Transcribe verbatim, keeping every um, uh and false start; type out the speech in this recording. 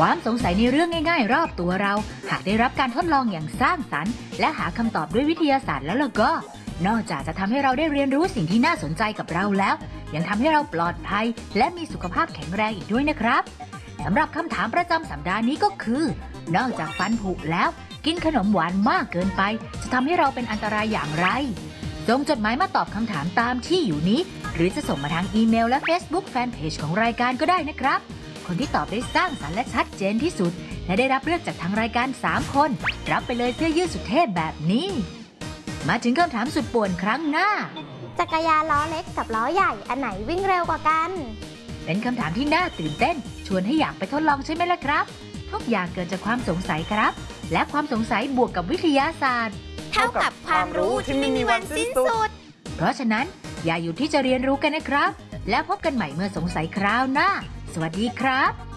ความสงสัยในเรื่องง่ายๆรอบตัวเราหากได้รับการทดลองอย่างสร้างสรรค์และหาคำตอบด้วยวิทยาศาสตร์แล้วล่ะก็นอกจากจะทำให้เราได้เรียนรู้สิ่งที่น่าสนใจกับเราแล้วยังทำให้เราปลอดภัยและมีสุขภาพแข็งแรงอีกด้วยนะครับสำหรับคำถามประจำสัปดาห์นี้ก็คือนอกจากฟันผุแล้วกินขนมหวานมากเกินไปจะทำให้เราเป็นอันตรายอย่างไรส่งจดหมายมาตอบคำถามตามที่อยู่นี้หรือจะส่งมาทางอีเมลและ Facebook Fanpage ของรายการก็ได้นะครับคนที่ตอบได้สร้างสรรค์และชัดเจนที่สุดและได้รับเลือกจากทางรายการสามคนรับไปเลยเสื้อยืดสุดเท่แบบนี้มาถึงคำถามสุดป่วนครั้งหน้าจักรยานล้อเล็กกับล้อใหญ่อันไหนวิ่งเร็วกว่ากันเป็นคำถามที่น่าตื่นเต้นชวนให้อยากไปทดลองใช่ไหมล่ะครับทุกอย่างเกิดจากความสงสัยครับและความสงสัยบวกกับวิทยาศาสตร์เท่ากับความรู้ที่ไม่มีวันสิ้นสุดเพราะฉะนั้นอย่าหยุดที่จะเรียนรู้กันนะครับแล้วพบกันใหม่เมื่อสงสัยคราวหน้าสวัสดีครับ